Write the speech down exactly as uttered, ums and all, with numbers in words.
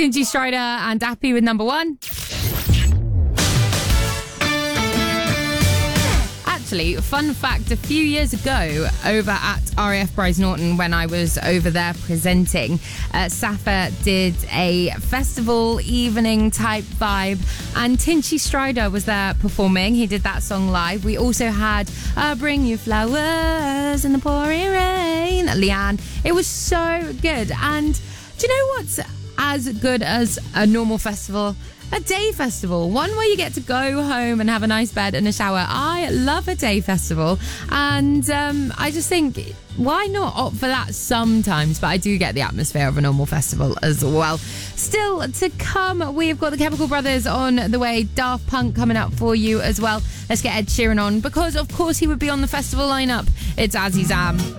Tinchy Stryder and Dappy with number one. Actually, fun fact, a few years ago over at R A F Bryce Norton, when I was over there presenting, uh, Safa did a festival evening type vibe, and Tinchy Stryder was there performing. He did that song live. We also had uh, Bring You Flowers in the Pouring Rain, Leanne. It was so good. And do you know what's as good as a normal festival? A day festival, one where you get to go home and have a nice bed and a shower. I love a day festival, and um, I just think, why not opt for that sometimes? But I do get the atmosphere of a normal festival as well. Still to come, we've got the Chemical Brothers on the way, Daft Punk coming up for you as well. Let's get Ed Sheeran on, because of course he would be on the festival lineup. It's Azzy Zam.